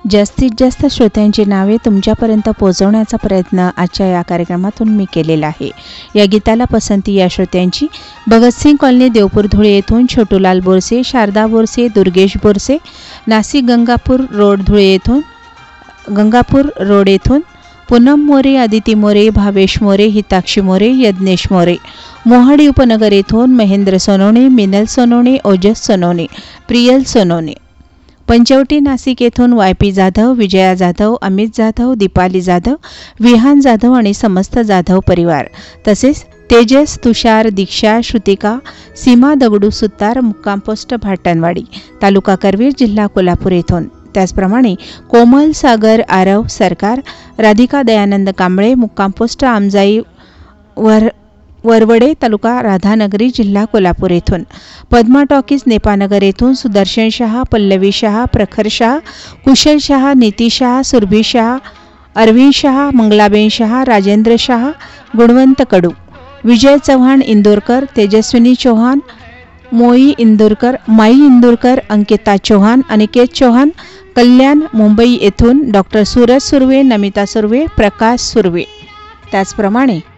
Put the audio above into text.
जास्तीत जास्त श्रोत्यांची नावे तुमच्यापर्यंत पोहोचवण्याचा प्रयत्न आजच्या या कार्यक्रमातून मी केलेला आहे। या गीताला पसंती या श्रोत्यांची भगतसिंग कॉलनी, देवपूर, धुळे येथून छोटूलाल बोरसे, शारदा बोरसे, दुर्गेश बोरसे, नाशिक गंगापूर रोड, धुळे येथून गंगापूर रोड येथून पूनम मोरे, आदिती मोरे, भावेश मोरे, हिताक्षी मोरे, यज्ञेश मोरे, मोहाडी उपनगर येथून महेंद्र सोनवणे, मिनल सोनवणे, ओजस सोनवणे, प्रियल सोनवणे, पंचवटी नाशिक येथून YP जाधव, विजया जाधव, अमित जाधव, दीपाली जाधव, विहान जाधव आणि समस्त जाधव परिवार, तसेच तेजस, तुषार, दीक्षा, श्रुतिका, सीमा दगडू सुतार, मुक्काम पोस्ट भाटणवाडी, तालुका करवीर, जिल्हा कोल्हापूर येथून, त्याचप्रमाणे कोमल, सागर, आरव, सरकार, राधिका दयानंद कांबळे, मुक्काम पोस्ट आमजाई वरवडे, तालुका राधानगरी, जिल्हा कोल्हापूर येथून, पद्मा टॉकीज, नेपानगर येथून सुदर्शन शहा, पल्लवी शहा, प्रखर शहा, कुशल शहा, नीती शहा, सुरभी शहा, अरविंद शहा, मंगलाबेन शहा, राजेंद्र शहा, गुणवंत कडू, विजय चव्हाण इंदोरकर, तेजस्विनी चौहान, मोई इंदोरकर, माई इंदोरकर, अंकिता चौहान, अनिकेत चौहान, कल्याण मुंबई येथून डॉक्टर सूरज सुर्वे, नमिता सुर्वे, प्रकाश सुर्वे, त्याचप्रमाणे